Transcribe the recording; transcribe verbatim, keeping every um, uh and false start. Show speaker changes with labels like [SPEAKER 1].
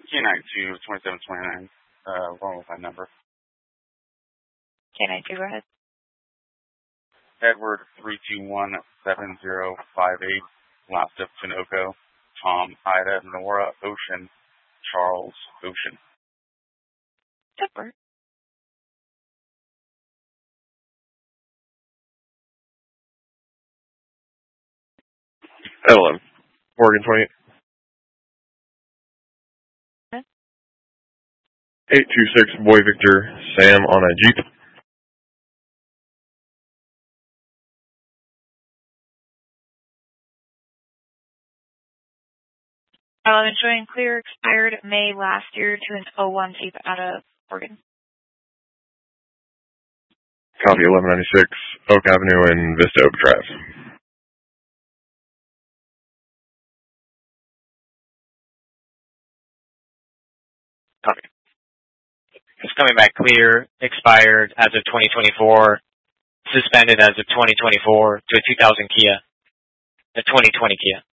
[SPEAKER 1] K nine two, twenty-seven twenty-nine, uh, wrong with my number.
[SPEAKER 2] K nine two, go ahead.
[SPEAKER 1] Edward three two one seven zero five eight, last of Tinoco, Tom, Ida, Nora, Ocean, Charles, Ocean.
[SPEAKER 2] Super.
[SPEAKER 3] Evelyn, Morgan twenty-eight.
[SPEAKER 2] Okay.
[SPEAKER 3] eight two six, Boy Victor, Sam on a Jeep.
[SPEAKER 2] eleven showing clear, expired May last year to an oh one Jeep out of Oregon.
[SPEAKER 3] Copy eleven ninety-six, Oak Avenue in Vista Oak Drive.
[SPEAKER 4] Copy. It's coming back clear, expired as of twenty twenty-four, suspended as of twenty twenty-four to a two thousand Kia, a twenty twenty Kia.